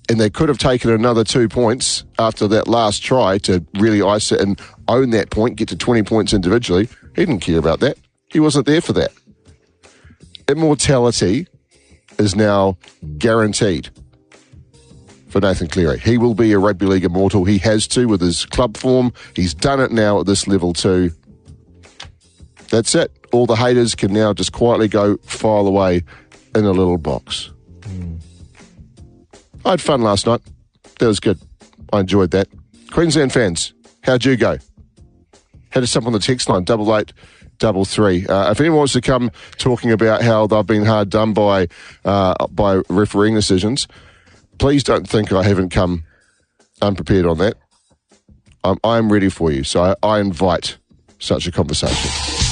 and they could have taken another 2 points after that last try to really ice it and own that point, get to 20 points individually. He didn't care about that. He wasn't there for that. Immortality is now guaranteed for Nathan Cleary. He will be a rugby league immortal. He has to with his club form. He's done it now at this level too. That's it. All the haters can now just quietly go file away in a little box. I had fun last night. That was good. I enjoyed that. Queensland fans, how'd you go? Hit us up on the text line, 8833. If anyone wants to come talking about how they've been hard done by refereeing decisions, please don't think I haven't come unprepared on that. I'm ready for you, so I invite such a conversation.